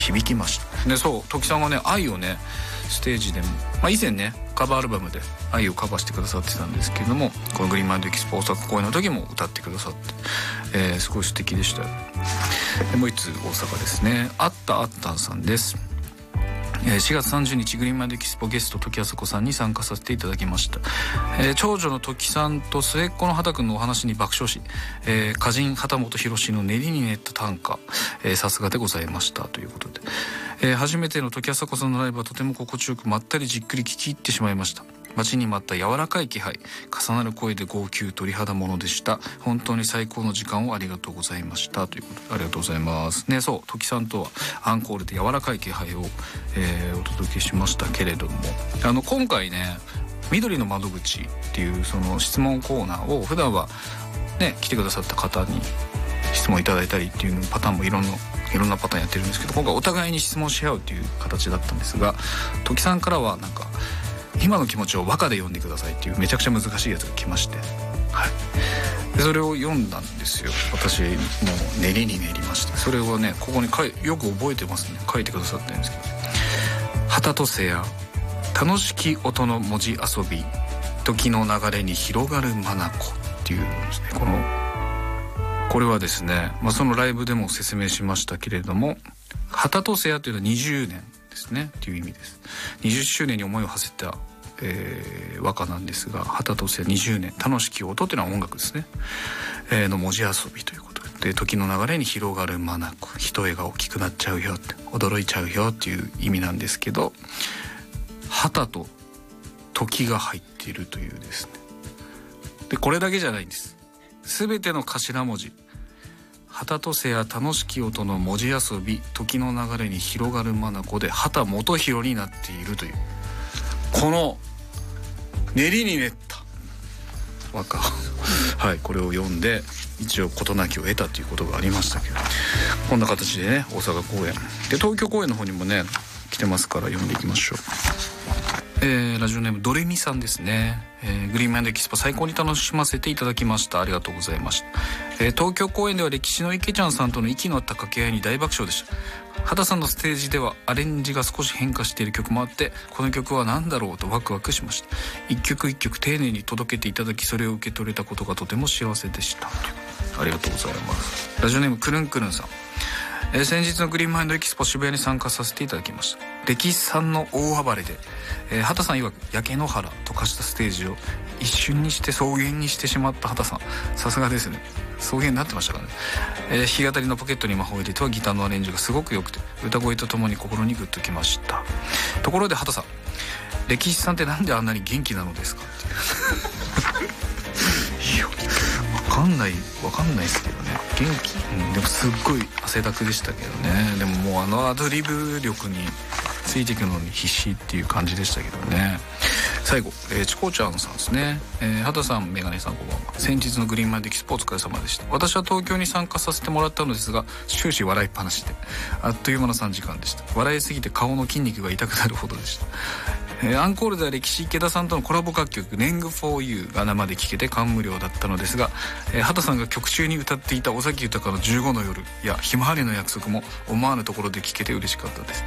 響きました。で、そう、時さんがね愛をねステージでも、以前ねカバーアルバムで愛をカバーしてくださってたんですけれども、このグリーンマインドエキスポ大阪公演の時も歌ってくださって、すごい素敵でしたよ。でもう一つ大阪ですね、あったんさんです。4月30日グリーンマインドエキスポゲスト時あさこさんに参加させていただきました。長女の時さんと末っ子の畑くんのお話に爆笑し、歌人畑本博の練りに練った短歌、さすがでございましたということで、初めての時あさこさんのライブはとても心地よくまったりじっくり聴き入ってしまいました。待ちに待った柔らかい気配、重なる声で号泣、鳥肌ものでした。本当に最高の時間をありがとうございましたということで、ありがとうございますね。そう、時さんとはアンコールで柔らかい気配を、お届けしましたけれども、今回ね緑の窓口っていうその質問コーナーを普段はね来てくださった方に質問いただいたりっていうパターンもいろんなパターンやってるんですけど、今回お互いに質問し合うっていう形だったんですが、時さんからはなんか今の気持ちを和歌で読んでくださいっていうめちゃくちゃ難しいやつが来まして、はい、でそれを読んだんですよ。私もう練りに練りまして、それをねここによく覚えてますね、書いてくださってるんですけど、旗とせや楽しき音の文字遊び、時の流れに広がる眼っていうんですね。これはですね、そのライブでも説明しましたけれども、旗とせやというのは20年ですねっていう意味です。20周年に思いを馳せた、和歌なんですが、旗とせや20年、楽しき音というのは音楽ですね、の文字遊びということで、時の流れに広がる眼、一重が大きくなっちゃうよって、驚いちゃうよっていう意味なんですけど、旗と時が入っているというですね。でこれだけじゃないんです。全ての頭文字、旗とせや楽しき音の文字遊び、時の流れに広がる眼で旗元広になっているという、この練りに練った和歌はい、これを読んで一応事なきを得たということがありましたけど、こんな形でね大阪公演で東京公演の方にもね来てますから読んでいきましょう。ラジオネームドレミさんですね。グリーンマインドエキスポ最高に楽しませていただきました。ありがとうございました。東京公演では歴史の池ちゃんさんとの息の合った掛け合いに大爆笑でした。畑さんのステージではアレンジが少し変化している曲もあって、この曲は何だろうとワクワクしました。一曲一曲丁寧に届けていただき、それを受け取れたことがとても幸せでした。ありがとうございます。ラジオネームくるんくるんさん。先日のグリーンマインドエキスポ渋谷に参加させていただきました。歴史さんの大暴れで、畑さん曰く焼け野原と化したステージを一瞬にして草原にしてしまった畑さん、さすがですね。草原になってましたからね。弾き語りのポケットに魔法を入れてはギターのアレンジがすごく良くて、歌声とともに心にグッときました。ところで畑さん、歴史さんってなんであんなに元気なのですかっていういやわかんないですけどね、元気、でもすっごい汗だくでしたけどね。でももうアドリブ力についていくのに必死っていう感じでしたけどね。最後、チコちゃんさんですね。畑さん、メガネさん、こんばんは。先日のグリーンマインドエキスポお疲れ様でした。私は東京に参加させてもらったのですが、終始笑いっぱなしであっという間の3時間でした。笑いすぎて顔の筋肉が痛くなるほどでした。アンコールでは歴史池田さんとのコラボ楽曲 Neng for You が生で聴けて感無量だったのですが、畑さんが曲中に歌っていた尾崎豊の15の夜やひまわりの約束も思わぬところで聴けて嬉しかったです。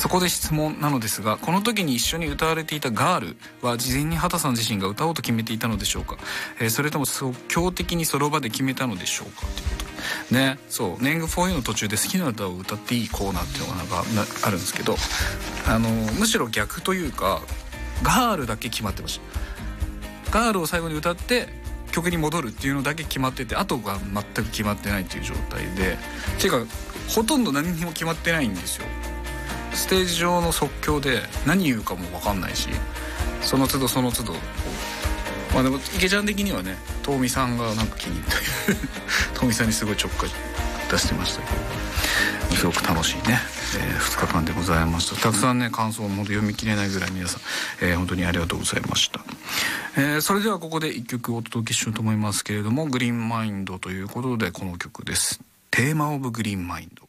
そこで質問なのですが、この時に一緒に歌われていたガールは事前に畑さん自身が歌おうと決めていたのでしょうか、それとも即興的にその場で決めたのでしょうかということね。そう、Neng for You の途中で好きな歌を歌っていいコーナーっていうのがあるんですけど、むしろ逆というか、ガールだけ決まってました。ガールを最後に歌って曲に戻るっていうのだけ決まってて、あとが全く決まってないっていう状態で、ていうかほとんど何にも決まってないんですよ。ステージ上の即興で何言うかも分かんないし、その都度でも池ちゃん的にはね、遠見さんがなんか気に入った遠見さんにすごいちょっかい出してましたけど、すごく楽しいね、2日間でございました。たくさんね感想も読み切れないぐらい皆さん、本当にありがとうございました。それではここで1曲お届けしようと思いますけれども、グリーンマインドということでこの曲です。テーマオブグリーンマインド。